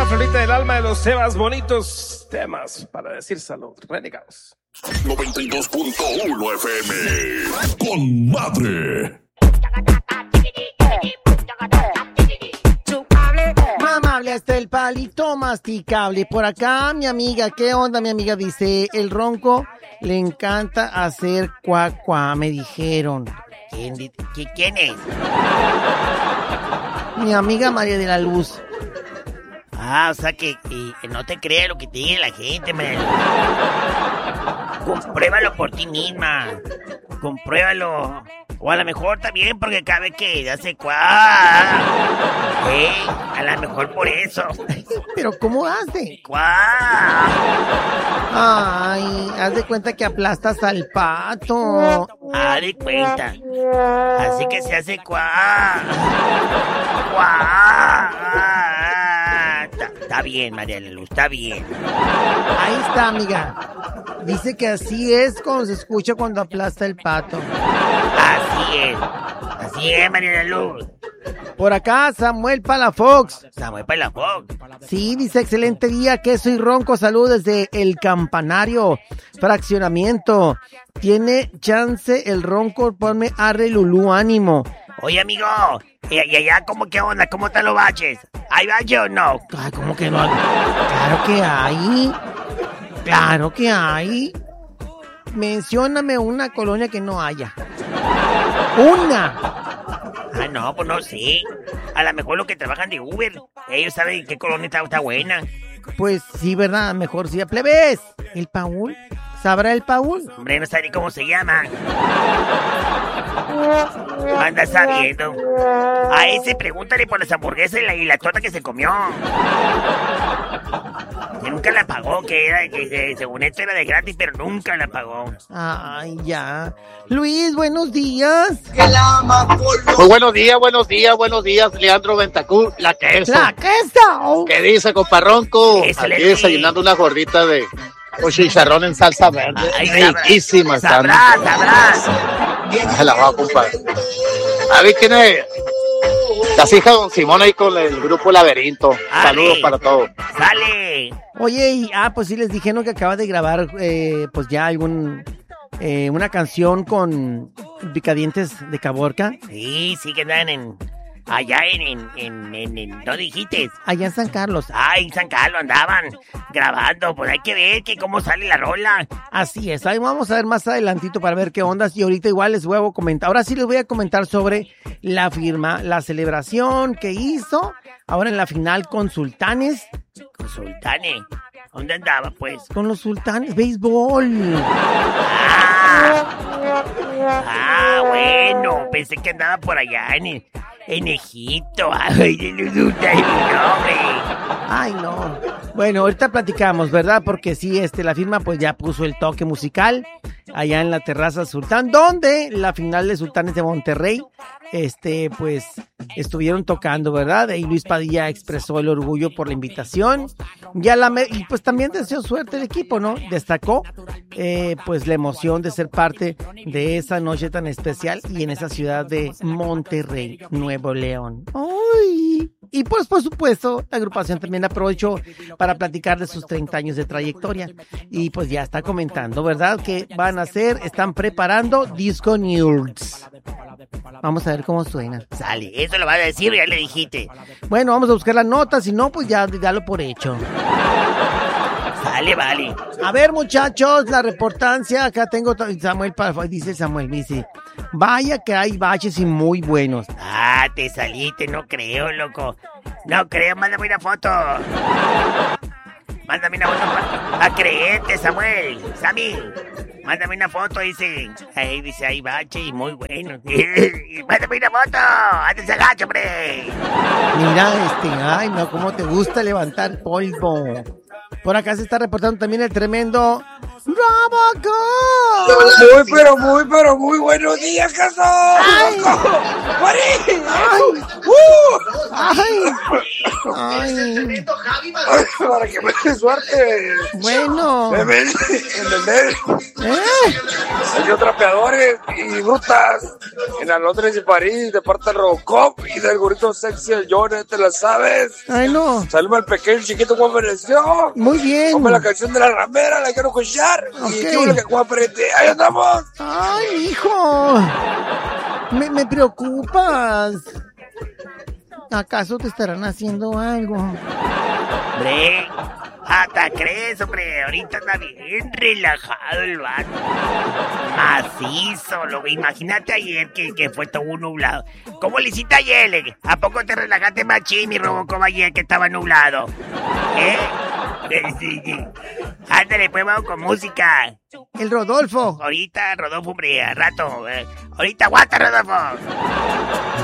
la florita del alma de los Sebas, bonitos temas para decir salud. Renegados. 92.1 FM. Con madre. Mamable hasta el palito masticable. Por acá, mi amiga, ¿qué onda, mi amiga? Dice, el ronco le encanta hacer cuá, me dijeron. ¿Quién es? Mi amiga María de la Luz. O sea que no te creas lo que te dice la gente, man. Compruébalo por ti misma. Compruébalo. O a lo mejor también porque cada vez que hace a lo mejor por eso. ¿Pero cómo hace? Ay, haz de cuenta que aplastas al pato. Haz de cuenta. Así que se hace Está bien, María de la Luz, está bien. Ahí está, amiga. Dice que así es como se escucha cuando aplasta el pato. Así es, María de la Luz. Por acá, Samuel Palafox. Sí, dice, excelente día, queso y ronco, saludos desde el Campanario, fraccionamiento. Tiene chance el ronco, ponme arre Lulú, ánimo. Oye, amigo, ¿y allá cómo qué onda? ¿Cómo están los baches? ¿Hay bache o no? Ay, ¿cómo que no? Claro que hay. Claro que hay. Mencióname una colonia que no haya. ¡Una! No, pues no sé. A lo mejor los que trabajan de Uber, ellos saben qué colonia está buena. Pues sí, ¿verdad? Mejor sí. ¡Plebes! ¿El Paul? ¿Sabrá el Paul? Hombre, no sabe ni cómo se llama. Anda sabiendo. A ese pregúntale por las hamburguesas y la torta que se comió. Que nunca la pagó, que según esto era de gratis, pero nunca la pagó. Ay, ya. Luis, buenos días. Muy buenos días, Leandro Ventacú, la queso. ¡La queso! ¿Qué dice, comparronco? Aquí desayunando una gordita de chicharrón en salsa verde. Ay, riquísima. Sabrás. Se la va a comprar. A ver quién es. Las hijas de Don Simón ahí con el grupo Laberinto. Saludos para todos. ¡Sale! Oye, pues sí les dijeron que acaba de grabar, pues ya una canción con Picadientes de Caborca. Sí, que andan allá ¿no dijiste? Allá en San Carlos. En San Carlos andaban grabando, pues hay que ver cómo sale la rola. Así es, ahí vamos a ver más adelantito para ver qué ondas y ahorita igual les voy a comentar. Ahora sí les voy a comentar sobre la firma, la celebración que hizo ahora en la final con Sultanes. ¿Con Sultanes? ¿Dónde andaba, pues? Con los Sultanes, béisbol. Bueno, pensé que andaba por allá en Egipto. Ay, no. Bueno, ahorita platicamos, ¿verdad? Porque sí, la firma pues ya puso el toque musical allá en la terraza Sultán, donde la final de Sultanes de Monterrey, pues estuvieron tocando, ¿verdad? Y Luis Padilla expresó el orgullo por la invitación. Y pues también deseó suerte el equipo, ¿no? Destacó, pues la emoción de ser parte de esa noche tan especial y en esa ciudad de Monterrey, Nuevo León. ¡Ay! Y pues, por supuesto, la agrupación también aprovechó para platicar de sus 30 años de trayectoria. Y pues ya está comentando, ¿verdad? Que están preparando Disco News. Vamos a ver cómo suena. Sale, eso lo vas a decir, ya le dijiste. Bueno, vamos a buscar las notas, si no, pues ya dalo por hecho. Sale, vale. A ver, muchachos, la reportancia. Acá tengo dice Samuel, vaya que hay baches y muy buenos. Te saliste, no creo, loco. No creo, mándame una foto. Mándame una foto para creerte, Samuel. Sammy, mándame una foto, dice. Ahí dice, hay bache y muy bueno. Mándame una foto. Antes se agacha, hombre. Mira, ay, no, cómo te gusta levantar polvo. Por acá se está reportando también el tremendo Robocop. Muy buenos días, Caso. Ay. Para que me dé suerte. Bueno. En el Hay trapeadores y brutas. En la Londres y París, de parte del Robocop y del gurito sexy, el Johnny, ¿te la sabes? Ay, no. Saludos al pequeño chiquito, ¿cómo amaneció? Muy bien. Ponme la canción de la ramera, la quiero escuchar. Okay. Y qué bueno que Juan Prete. ¡Ahí andamos! Ay, hijo. Me preocupas. ¿Acaso te estarán haciendo algo? Hombre, hasta crees, hombre. Ahorita anda bien relajado el vato. Macizo, imagínate ayer que fue todo nublado. ¿Cómo le hiciste ayer? ¿A poco te relajaste machín, mi Robocop, ayer que estaba nublado? Sí. Ándale, pues vamos con música. El Rodolfo. Ahorita, Rodolfo, hombre, a rato. Ahorita aguanta, Rodolfo.